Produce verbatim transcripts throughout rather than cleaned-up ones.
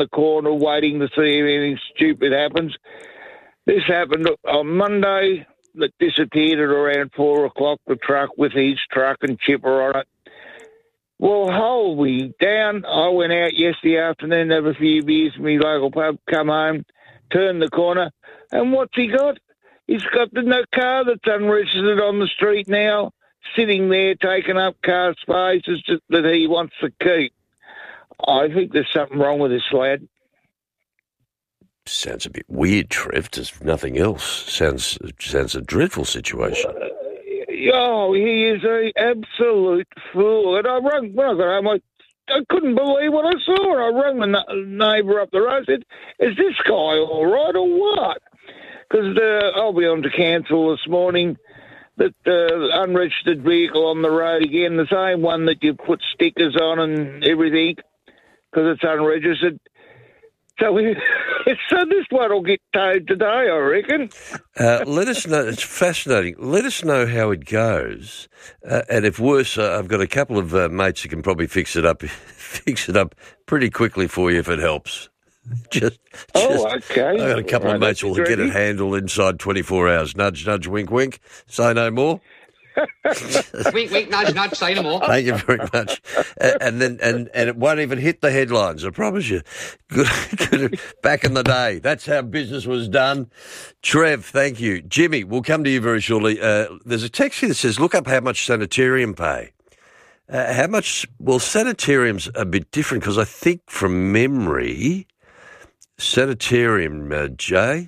the corner waiting to see if anything stupid happens. This happened on Monday. That disappeared at around four o'clock, the truck with his truck and chipper on it. Well, holy down. I went out yesterday afternoon, have a few beers in my local pub, come home, turn the corner, and what's he got? He's got the no car that's unregistered on the street now, sitting there taking up car spaces that he wants to keep. I think there's something wrong with this lad. Sounds a bit weird, Trev. There's nothing else. Sounds sounds a dreadful situation. Uh, oh, he is an absolute fool. And I rang, when I got home, I, I couldn't believe what I saw. And I rang the neighbour up the road and said, is this guy all right or what? Because uh, I'll be on to cancel this morning that uh, unregistered vehicle on the road again, the same one that you put stickers on and everything, because it's unregistered. So, we, so this one will get towed today, I reckon. Uh, let us know. It's fascinating. Let us know how it goes. Uh, and if worse, uh, I've got a couple of uh, mates who can probably fix it up, fix it up pretty quickly for you if it helps. Just, just oh, okay. I've got a couple right, of mates who will get it handled inside twenty-four hours. Nudge, nudge, wink, wink. Say no more. Wink, wink, nudge, nudge, say no more. Thank you very much. Uh, and then, and, and it won't even hit the headlines, I promise you. Good, good. Back in the day, that's how business was done. Trev, thank you. Jimmy, we'll come to you very shortly. Uh, there's a text here that says, look up how much Sanitarium pay. Uh, how much, well, Sanitarium's a bit different because I think from memory, Sanitarium, uh, Jay,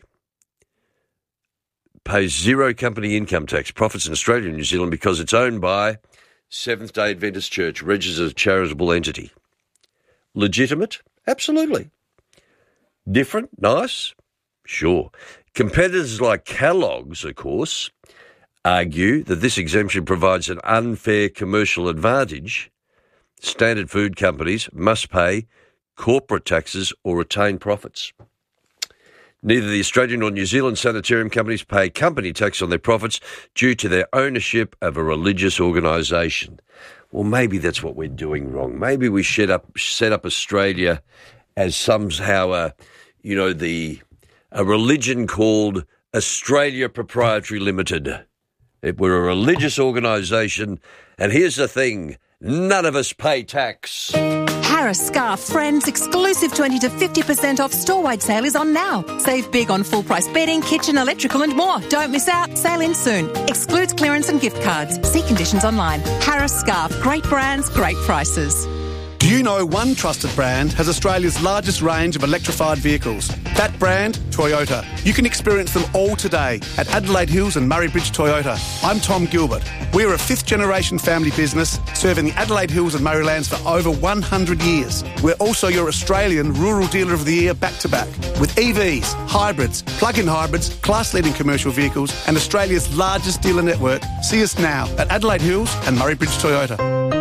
pays zero company income tax profits in Australia and New Zealand because it's owned by Seventh-day Adventist Church, registered as a charitable entity. Legitimate? Absolutely. Different? Nice? Sure. Competitors like Kellogg's, of course, argue that this exemption provides an unfair commercial advantage. Standard food companies must pay corporate taxes or retain profits. Neither the Australian nor New Zealand sanitarium companies pay company tax on their profits due to their ownership of a religious organisation. Well, maybe that's what we're doing wrong. Maybe we set up set up Australia as somehow a, you know, the a religion called Australia Proprietary Limited. It, we're a religious organisation, and here's the thing: none of us pay tax. Harris Scarf Friends exclusive twenty to fifty percent off store-wide sale is on now. Save big on full-price bedding, kitchen, electrical and more. Don't miss out. Sale in soon. Excludes clearance and gift cards. See conditions online. Harris Scarf. Great brands, great prices. Do you know one trusted brand has Australia's largest range of electrified vehicles? That brand, Toyota. You can experience them all today at Adelaide Hills and Murray Bridge Toyota. I'm Tom Gilbert. We're a fifth-generation family business serving the Adelaide Hills and Murraylands for over one hundred years. We're also your Australian Rural Dealer of the Year back-to-back. With E Vs, hybrids, plug-in hybrids, class-leading commercial vehicles and Australia's largest dealer network. See us now at Adelaide Hills and Murray Bridge Toyota.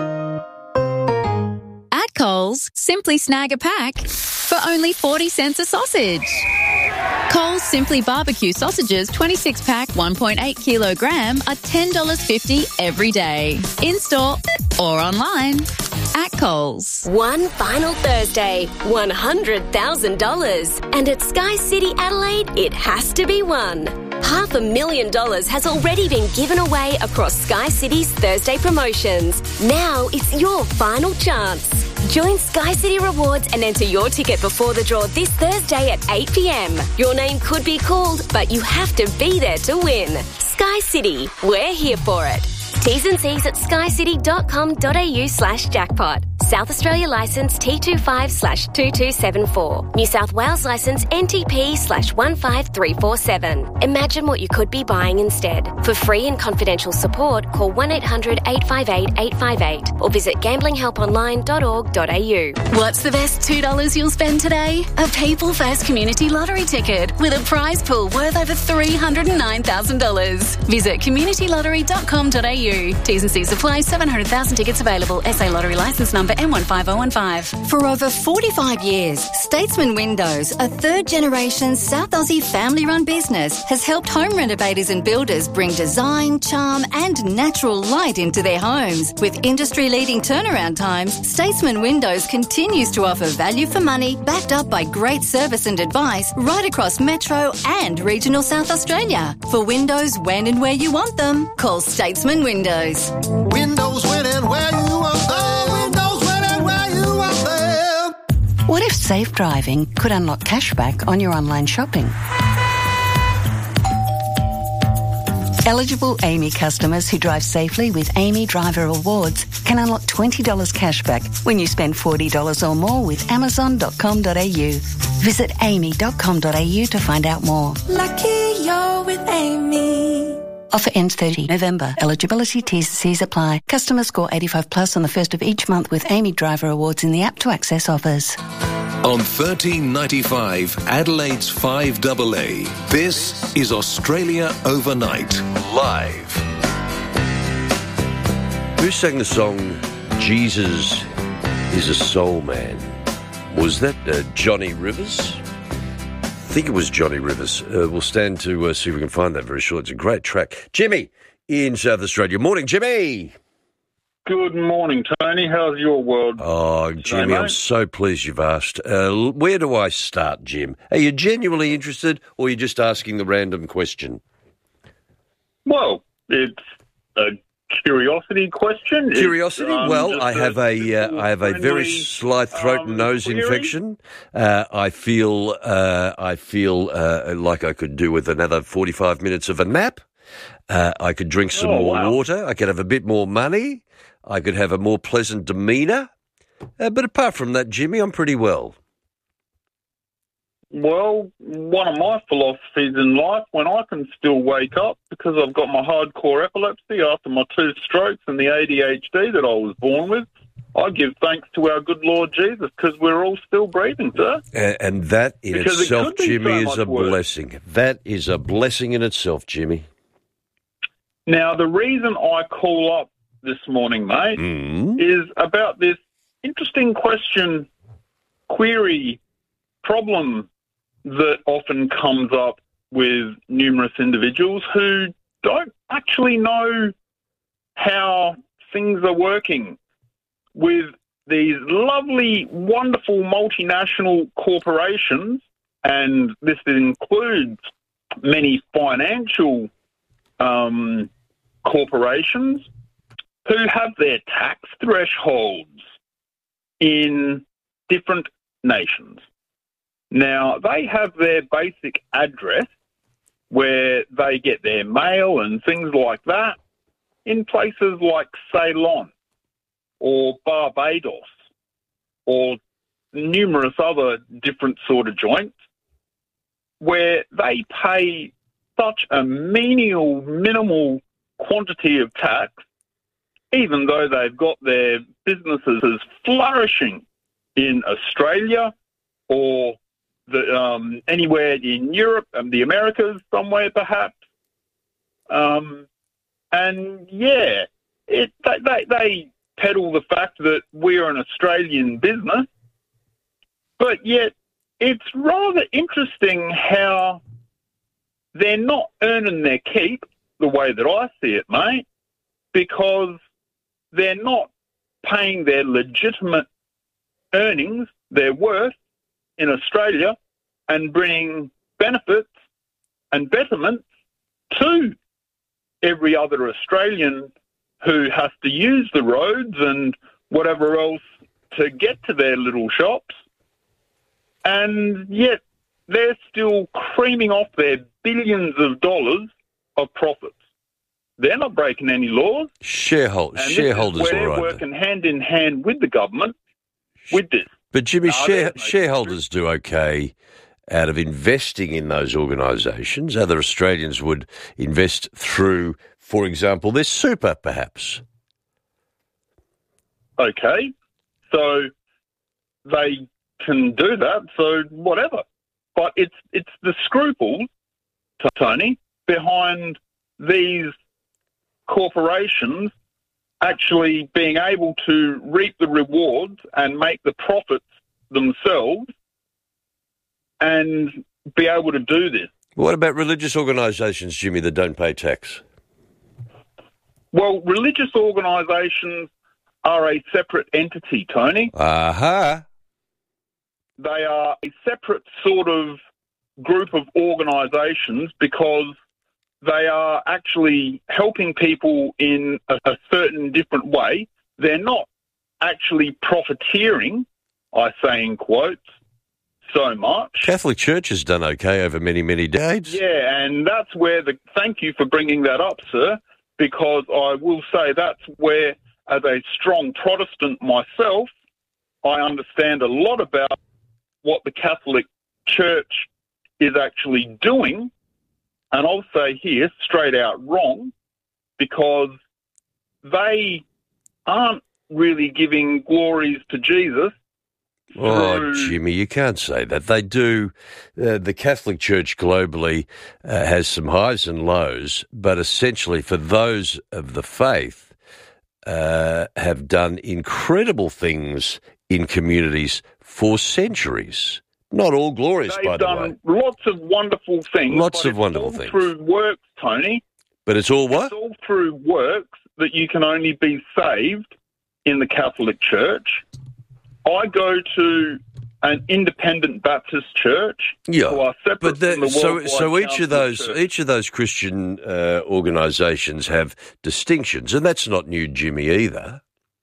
Coles, simply snag a pack for only forty cents a sausage. Coles Simply Barbecue sausages twenty-six pack one point eight kilogram are ten dollars fifty every day. In-store or online at Coles. One final Thursday, one hundred thousand dollars. And at Sky City Adelaide, it has to be won. Half a million dollars has already been given away across Sky City's Thursday promotions. Now it's your final chance. Join Sky City Rewards and enter your ticket before the draw this Thursday at eight p.m. Your name could be called, but you have to be there to win. Sky City, we're here for it. T's and C's at skycity.com.au slash jackpot. South Australia licence T twenty-five slash two two seven four. New South Wales licence N T P slash one five three four seven. Imagine what you could be buying instead. For free and confidential support, call one eight hundred eight five eight eight five eight or visit gambling help online dot org dot a u. What's the best two dollars you'll spend today? A People First Community Lottery ticket with a prize pool worth over three hundred nine thousand dollars. Visit community lottery dot com dot a u. T's and C's apply. seven hundred thousand tickets available. S A Lottery licence number M one five oh one five. For over forty-five years, Statesman Windows, a third-generation South Aussie family-run business, has helped home renovators and builders bring design, charm and natural light into their homes. With industry-leading turnaround times, Statesman Windows continues to offer value for money, backed up by great service and advice right across Metro and regional South Australia. For windows when and where you want them, call Statesman Windows. Windows when and where you want them. Windows when and where you want them. What if safe driving could unlock cashback on your online shopping? Eligible Amy customers who drive safely with Amy Driver Awards can unlock twenty dollars cashback when you spend forty dollars or more with amazon dot com dot a u. Visit amy dot com dot a u to find out more. Lucky you're with Amy. Offer ends thirtieth November. Eligibility T's and C's apply. Customers score eighty-five plus on the first of each month with Amy Driver Awards in the app to access offers. On thirteen ninety-five, Adelaide's five A A, this is Australia Overnight, live. Who sang the song Jesus is a Soul Man? Was that uh, Johnny Rivers? I think it was Johnny Rivers. Uh, we'll stand to uh, see if we can find that very short. It's a great track. Jimmy in South Australia. Morning, Jimmy. Good morning, Tony. How's your world? Oh, today, Jimmy, mate? I'm so pleased you've asked. Uh, where do I start, Jim? Are you genuinely interested, or are you just asking the random question? Well, it's a curiosity question. Curiosity? It's, um, well, I have a, uh, I have a very slight throat um, and nose query. infection. Uh, I feel, uh, I feel uh, like I could do with another forty-five minutes of a nap. Uh, I could drink some Oh, more wow. water. I could have a bit more money. I could have a more pleasant demeanour. Uh, but apart from that, Jimmy, I'm pretty well. Well, one of my philosophies in life, when I can still wake up, because I've got my hardcore epilepsy after my two strokes and the A D H D that I was born with, I give thanks to our good Lord Jesus, because we're all still breathing, sir. And, and that in Because it itself, could be Jimmy, so is a much worse. blessing. That is a blessing in itself, Jimmy. Now, the reason I call up this morning, mate, Mm. is about this interesting question, query, problem that often comes up with numerous individuals who don't actually know how things are working with these lovely, wonderful multinational corporations, and this includes many financial um, corporations who have their tax thresholds in different nations. Now, they have their basic address where they get their mail and things like that in places like Ceylon or Barbados or numerous other different sort of joints where they pay such a menial, minimal quantity of tax, even though they've got their businesses flourishing in Australia or the, um, anywhere in Europe and the Americas, somewhere perhaps. Um, and yeah, it, they, they, they peddle the fact that we're an Australian business, but yet it's rather interesting how they're not earning their keep the way that I see it, mate, because they're not paying their legitimate earnings, their worth in Australia, and bringing benefits and betterments to every other Australian who has to use the roads and whatever else to get to their little shops. And yet they're still creaming off their billions of dollars of profits. They're not breaking any laws. Shareholders, and shareholders, this is all where right. they're working hand in hand with the government with this. But Jimmy, No, share, there's no shareholders do okay out of investing in those organisations. Other Australians would invest through, for example, their super, perhaps. Okay, so they can do that, so whatever. But it's it's the scruples, Tony, behind these corporations actually being able to reap the rewards and make the profits themselves and be able to do this. What about religious organisations, Jimmy, that don't pay tax? Well, religious organisations are a separate entity, Tony. Aha. Uh-huh. They are a separate sort of group of organisations because they are actually helping people in a, a certain different way. They're not actually profiteering, I say in quotes, so much. Catholic Church has done okay over many, many decades. Yeah, and that's where the... Thank you for bringing that up, sir, because I will say that's where, as a strong Protestant myself, I understand a lot about what the Catholic Church is actually doing. And I'll say here, straight out wrong, because they aren't really giving glories to Jesus. Oh, through... Jimmy, you can't say that. They do. Uh, the Catholic Church globally uh, has some highs and lows, but essentially for those of the faith uh, have done incredible things in communities for centuries. Not all glorious, They've by the way. done lots of wonderful things. Lots but of wonderful it's all things. Through works, Tony. But it's all what? It's all through works that you can only be saved in the Catholic Church. I go to an independent Baptist church. Yeah, who are separate but the, from the so Worldwide so each Council of those Church. each of those Christian uh, organisations have distinctions, and that's not new, Jimmy, either.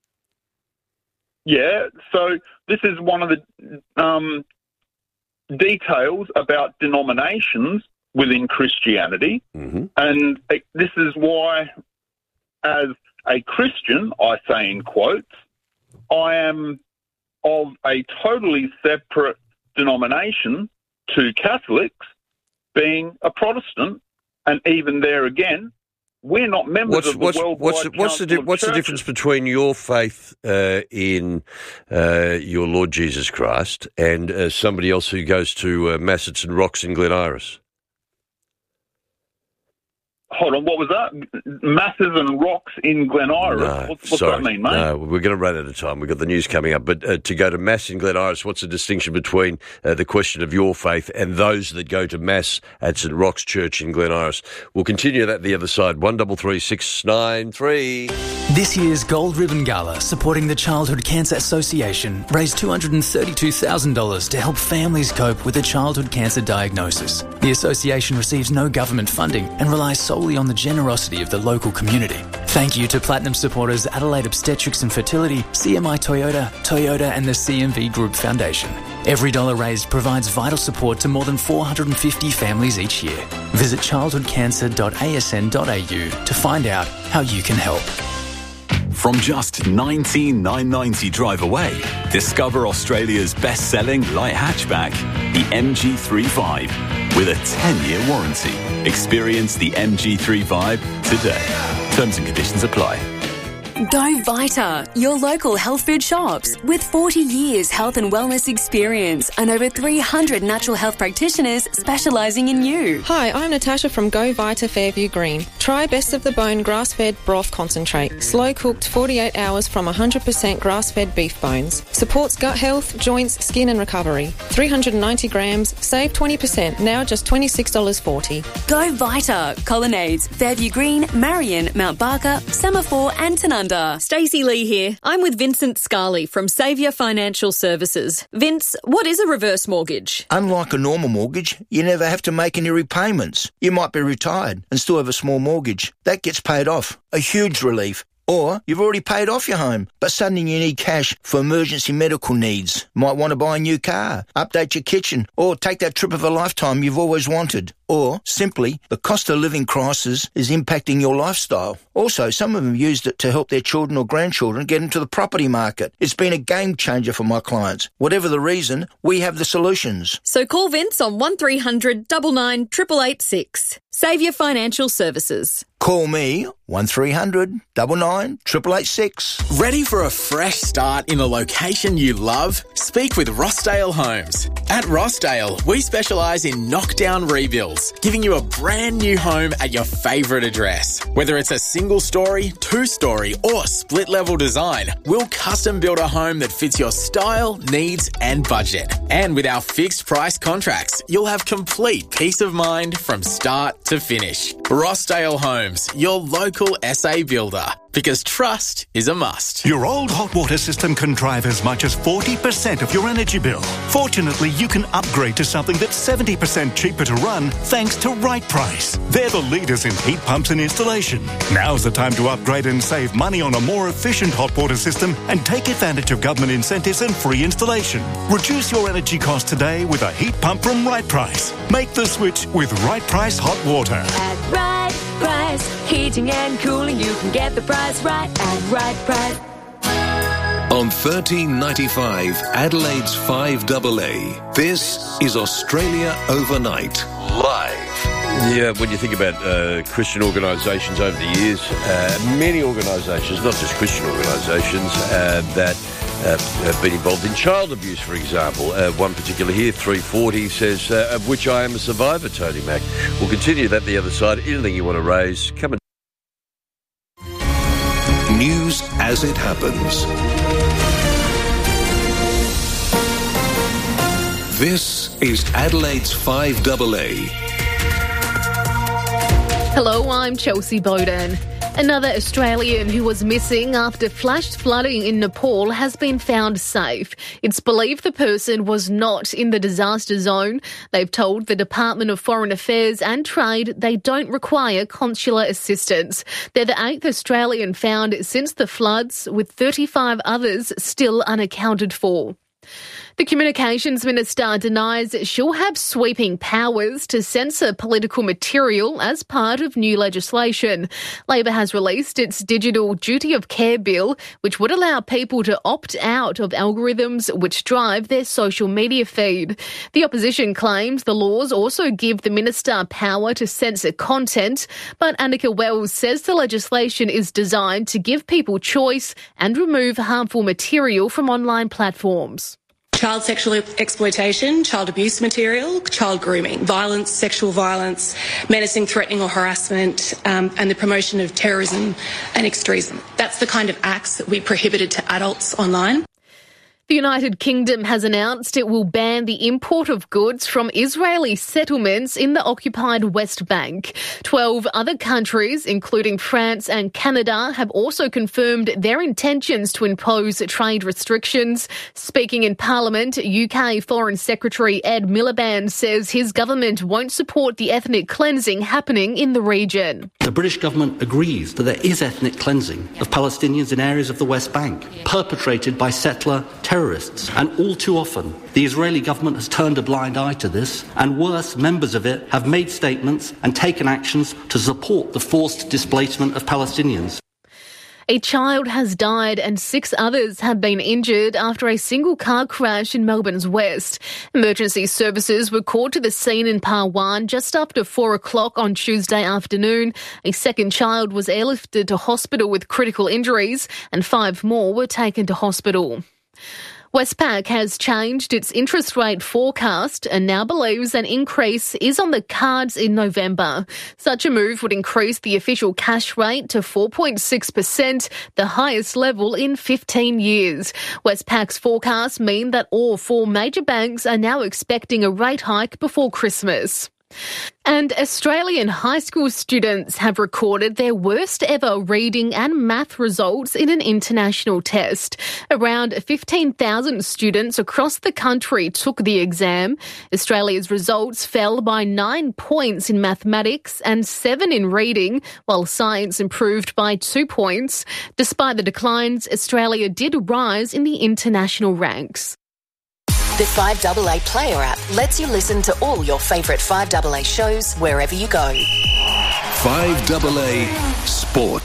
Yeah, so this is one of the um, details about denominations within Christianity, mm-hmm. and uh, this is why, as a Christian, I say in quotes, I am of a totally separate denomination to Catholics, being a Protestant, and even there again, we're not members What's, of the what's, Worldwide what's, the, what's, the, Council di- what's of the difference between your faith uh, in uh, your Lord Jesus Christ and uh, somebody else who goes to uh, Mass at Saint Rocks in Glen Iris? Hold on, what was that? Masses and rocks in Glen Iris? No, what's what's sorry. that mean, mate? No, we're going to run out of time. We've got the news coming up. But uh, to go to Mass in Glen Iris, what's the distinction between uh, the question of your faith and those that go to Mass at Saint Rock's Church in Glen Iris? We'll continue that the other side. One double three six nine three. This year's Gold Ribbon Gala, supporting the Childhood Cancer Association, raised two hundred thirty-two thousand dollars to help families cope with a childhood cancer diagnosis. The association receives no government funding and relies solely on the generosity of the local community. Thank you to Platinum supporters Adelaide Obstetrics and Fertility, C M I Toyota, Toyota and the C M V Group Foundation. Every dollar raised provides vital support to more than four hundred fifty families each year. Visit childhood cancer dot a s n dot a u to find out how you can help. From just nineteen thousand nine hundred ninety drive away, discover Australia's best-selling light hatchback, the M G three Vibe, with a ten-year warranty. Experience the M G three Vibe today. Terms and conditions apply. Go Vita, your local health food shops. With forty years health and wellness experience and over three hundred natural health practitioners specialising in you. Hi, I'm Natasha from Go Vita Fairview Green. Try Best of the Bone grass-fed broth concentrate. Slow-cooked forty-eight hours from one hundred percent grass-fed beef bones. Supports gut health, joints, skin and recovery. three hundred ninety grams, save twenty percent, now just twenty-six dollars forty. Go Vita, Colonnades, Fairview Green, Marion, Mount Barker, Semaphore and Tanunda. Stacey Lee here. I'm with Vincent Scarley from Saviour Financial Services. Vince, what is a reverse mortgage? Unlike a normal mortgage, you never have to make any repayments. You might be retired and still have a small mortgage. That gets paid off. A huge relief. Or you've already paid off your home, but suddenly you need cash for emergency medical needs. Might want to buy a new car, update your kitchen, or take that trip of a lifetime you've always wanted. Or, simply, the cost of living crisis is impacting your lifestyle. Also, some of them used it to help their children or grandchildren get into the property market. It's been a game changer for my clients. Whatever the reason, we have the solutions. So call Vince on one three hundred nine nine eight eight eight six. Saviour Financial Services. Call me one three hundred nine nine eight eight eight six. Ready for a fresh start in a location you love? Speak with Rossdale Homes. At Rossdale, we specialise in knockdown rebuilds, giving you a brand new home at your favourite address. Whether it's a single story, two story or split level design, we'll custom build a home that fits your style, needs and budget. And with our fixed price contracts, you'll have complete peace of mind from start to finish. Rossdale Homes, your local S A builder. Because trust is a must. Your old hot water system can drive as much as forty percent of your energy bill. Fortunately, you can upgrade to something that's seventy percent cheaper to run thanks to Right Price. They're the leaders in heat pumps and installation. Now's the time to upgrade and save money on a more efficient hot water system and take advantage of government incentives and free installation. Reduce your energy costs today with a heat pump from Right Price. Make the switch with Right Price Hot Water. At Right Price, heating and cooling, you can get the price right at Right Price. On thirteen ninety-five, Adelaide's five A A, this is Australia Overnight, live. Yeah, when you think about uh, Christian organisations over the years, uh, many organisations, not just Christian organisations, uh, that uh, have been involved in child abuse, for example. Uh, one particular here, three forty, says, uh, of which I am a survivor, Tony Mack. We'll continue that the other side. Anything you want to raise, come and... News as it happens. This is Adelaide's five A A. Hello, I'm Chelsea Bowden. Another Australian who was missing after flash flooding in Nepal has been found safe. It's believed the person was not in the disaster zone. They've told the Department of Foreign Affairs and Trade they don't require consular assistance. They're the eighth Australian found since the floods, with thirty-five others still unaccounted for. The Communications Minister denies she'll have sweeping powers to censor political material as part of new legislation. Labor has released its Digital Duty of Care bill, which would allow people to opt out of algorithms which drive their social media feed. The opposition claims the laws also give the minister power to censor content, but Annika Wells says the legislation is designed to give people choice and remove harmful material from online platforms. Child sexual exploitation, child abuse material, child grooming, violence, sexual violence, menacing, threatening or harassment, um, and the promotion of terrorism and extremism. That's the kind of acts that we prohibited to adults online. The United Kingdom has announced it will ban the import of goods from Israeli settlements in the occupied West Bank. Twelve other countries, including France and Canada, have also confirmed their intentions to impose trade restrictions. Speaking in Parliament, U K Foreign Secretary Ed Miliband says his government won't support the ethnic cleansing happening in the region. The British government agrees that there is ethnic cleansing of Palestinians in areas of the West Bank, perpetrated by settler terrorists. And all too often, the Israeli government has turned a blind eye to this, and worse, members of it have made statements and taken actions to support the forced displacement of Palestinians. A child has died and six others have been injured after a single car crash in Melbourne's west. Emergency services were called to the scene in Parwan just after four o'clock on Tuesday afternoon. A second child was airlifted to hospital with critical injuries and five more were taken to hospital. Westpac has changed its interest rate forecast and now believes an increase is on the cards in November. Such a move would increase the official cash rate to four point six percent, the highest level in fifteen years. Westpac's forecasts mean that all four major banks are now expecting a rate hike before Christmas. And Australian high school students have recorded their worst ever reading and math results in an international test. Around fifteen thousand students across the country took the exam. Australia's results fell by nine points in mathematics and seven in reading, while science improved by two points. Despite the declines, Australia did rise in the international ranks. The five A A Player app lets you listen to all your favourite five A A shows wherever you go. five A A Sport.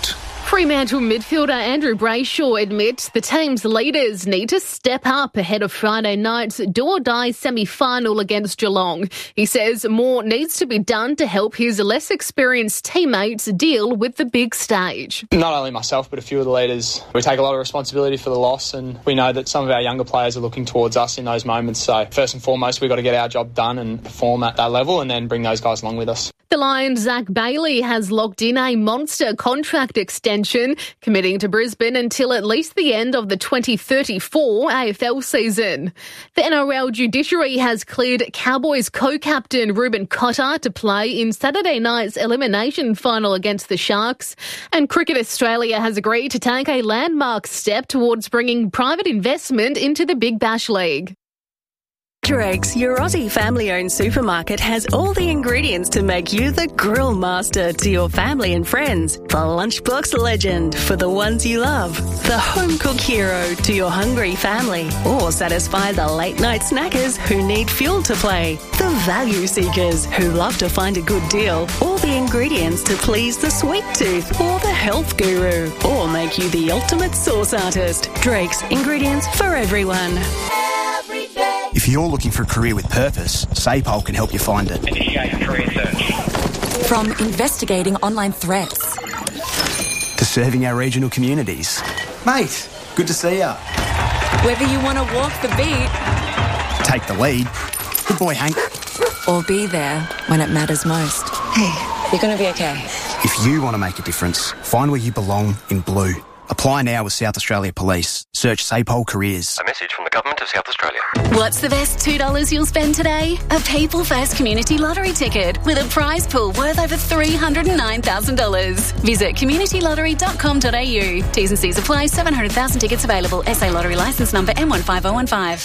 Fremantle midfielder Andrew Brayshaw admits the team's leaders need to step up ahead of Friday night's do-or-die semi-final against Geelong. He says more needs to be done to help his less experienced teammates deal with the big stage. Not only myself, but a few of the leaders, we take a lot of responsibility for the loss, and we know that some of our younger players are looking towards us in those moments. So first and foremost, we've got to get our job done and perform at that level, and then bring those guys along with us. The Lions' Zach Bailey has locked in a monster contract extension, committing to Brisbane until at least the end of the twenty thirty-four A F L season. The N R L judiciary has cleared Cowboys co-captain Ruben Cotter to play in Saturday night's elimination final against the Sharks. And Cricket Australia has agreed to take a landmark step towards bringing private investment into the Big Bash League. Drake's, your Aussie family-owned supermarket, has all the ingredients to make you the grill master to your family and friends. The lunchbox legend for the ones you love. The home-cook hero to your hungry family. Or satisfy the late-night snackers who need fuel to play. The value seekers who love to find a good deal. All the ingredients to please the sweet tooth or the health guru. Or make you the ultimate sauce artist. Drake's, ingredients for everyone. If you're looking for a career with purpose, SAPOL can help you find it. Initiate a career search. From investigating online threats to serving our regional communities. Mate, good to see ya. Whether you want to walk the beat, take the lead. Good boy, Hank. Or be there when it matters most. Hey, you're going to be okay. If you want to make a difference, find where you belong in blue. Apply now with South Australia Police. Search SAPOL Careers. A message from the Government of South Australia. What's the best two dollars you'll spend today? A People First Community Lottery ticket with a prize pool worth over three hundred nine thousand dollars. Visit community lottery dot com dot a u. T's and C's apply. seven hundred thousand tickets available. S A Lottery licence number M one five oh one five.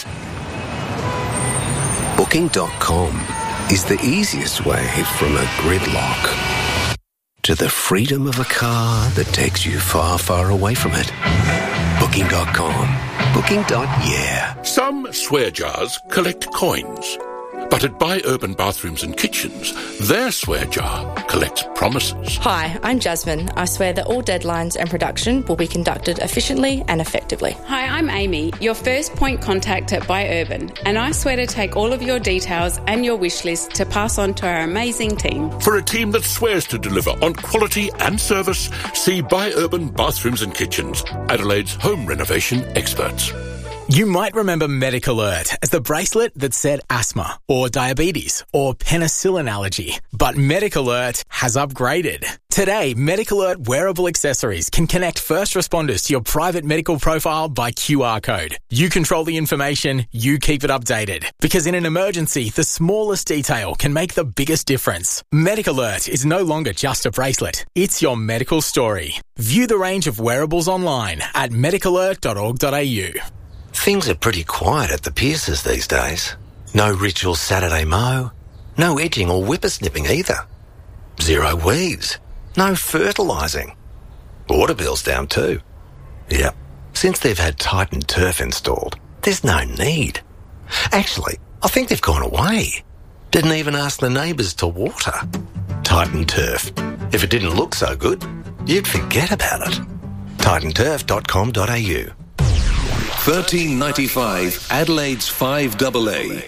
Booking dot com is the easiest way from a gridlock to the freedom of a car that takes you far, far away from it. Booking dot com. Booking. Yeah. Some swear jars collect coins. But at Buy Urban Bathrooms and Kitchens, their swear jar collects promises. Hi, I'm Jasmine. I swear that all deadlines and production will be conducted efficiently and effectively. Hi, I'm Amy, your first point contact at Buy Urban, and I swear to take all of your details and your wish list to pass on to our amazing team. For a team that swears to deliver on quality and service, see Buy Urban Bathrooms and Kitchens, Adelaide's home renovation experts. You might remember MedicAlert as the bracelet that said asthma or diabetes or penicillin allergy. But MedicAlert has upgraded. Today, MedicAlert wearable accessories can connect first responders to your private medical profile by Q R code. You control the information, you keep it updated. Because in an emergency, the smallest detail can make the biggest difference. MedicAlert is no longer just a bracelet. It's your medical story. View the range of wearables online at medic alert dot org dot a u. Things are pretty quiet at the Pierces these days. No ritual Saturday mow. No edging or whippersnipping either. Zero weeds. No fertilising. Water bill's down too. Yep. Since they've had Titan Turf installed, there's no need. Actually, I think they've gone away. Didn't even ask the neighbours to water. Titan Turf. If it didn't look so good, you'd forget about it. titan turf dot com dot a u. thirteen ninety-five Adelaide's five double A.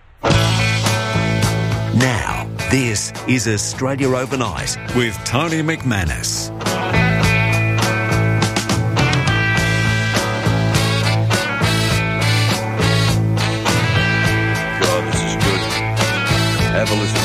Now, this is Australia Overnight with Tony McManus. God, this is good. Have a listen